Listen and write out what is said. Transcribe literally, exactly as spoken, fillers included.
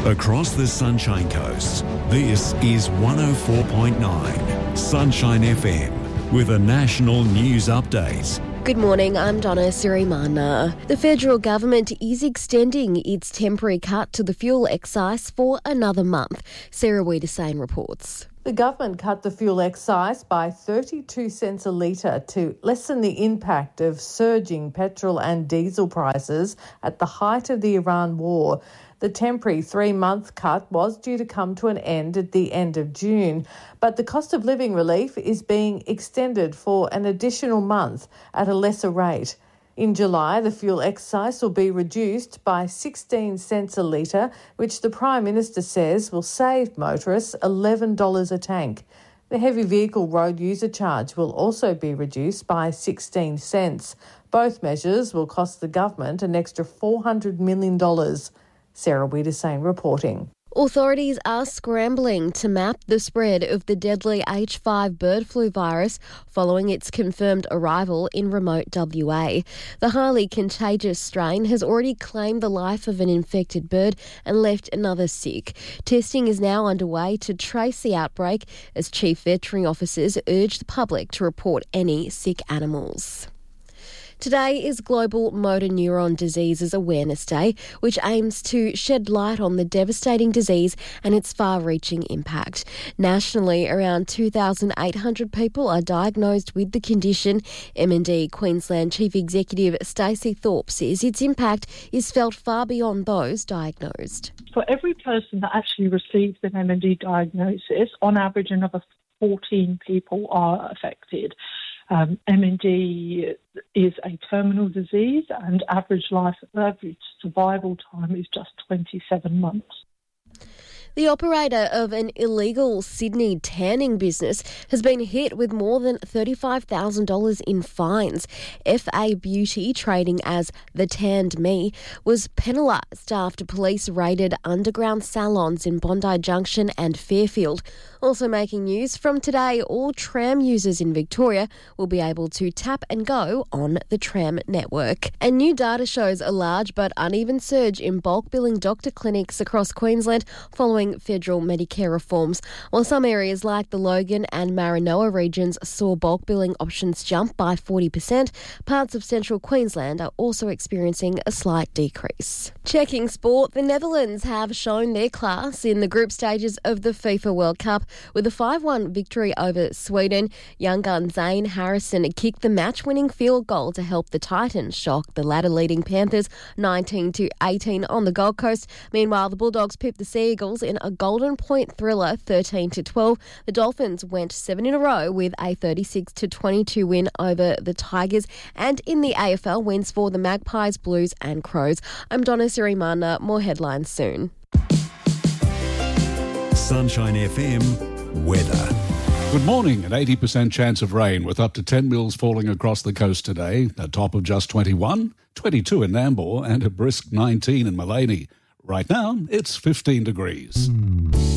Across the Sunshine Coast, this is one oh four point nine Sunshine F M with a national news update. Good morning, I'm Donna Sirimana. The federal government is extending its temporary cut to the fuel excise for another month. Sarah Wiedersane reports. The government cut the fuel excise by thirty-two cents a litre to lessen the impact of surging petrol and diesel prices at the height of the Iran war. The temporary three-month cut was due to come to an end at the end of June, but the cost of living relief is being extended for an additional month at a lesser rate. In July, the fuel excise will be reduced by sixteen cents a litre, which the Prime Minister says will save motorists eleven dollars a tank. The heavy vehicle road user charge will also be reduced by sixteen cents. Both measures will cost the government an extra four hundred million dollars. Sarah Wiedersane reporting. Authorities are scrambling to map the spread of the deadly H five bird flu virus following its confirmed arrival in remote W A. The highly contagious strain has already claimed the life of an infected bird and left another sick. Testing is now underway to trace the outbreak as chief veterinary officers urge the public to report any sick animals. Today is Global Motor Neuron Diseases Awareness Day, which aims to shed light on the devastating disease and its far-reaching impact. Nationally, around two thousand eight hundred people are diagnosed with the condition. M and D Queensland Chief Executive Stacey Thorpe says its impact is felt far beyond those diagnosed. For every person that actually receives an M and D diagnosis, on average another fourteen people are affected. Um, M and D is a terminal disease and average life, average survival time is just twenty-seven months. The operator of an illegal Sydney tanning business has been hit with more than thirty-five thousand dollars in fines. F A Beauty, trading as The Tanned Me, was penalised after police raided underground salons in Bondi Junction and Fairfield. Also making news from today, all tram users in Victoria will be able to tap and go on the tram network. And new data shows a large but uneven surge in bulk billing doctor clinics across Queensland following federal Medicare reforms. While some areas like the Logan and Maranoa regions saw bulk billing options jump by forty percent, parts of central Queensland are also experiencing a slight decrease. Checking sport, the Netherlands have shown their class in the group stages of the FIFA World Cup with a five one victory over Sweden. Young gun Zane Harrison kicked the match-winning field goal to help the Titans shock the ladder-leading Panthers nineteen to eighteen on the Gold Coast. Meanwhile, the Bulldogs pipped the Seagulls in a Golden Point thriller thirteen to twelve. The Dolphins went seven in a row with a thirty-six to twenty-two win over the Tigers. And in the A F L, wins for the Magpies, Blues and Crows. I'm Donna Sirimana. More headlines soon. Sunshine F M weather. Good morning. An eighty percent chance of rain with up to ten mils falling across the coast today. A top of just twenty-one, twenty-two in Nambour and a brisk nineteen in Mullaney. Right now, it's fifteen degrees.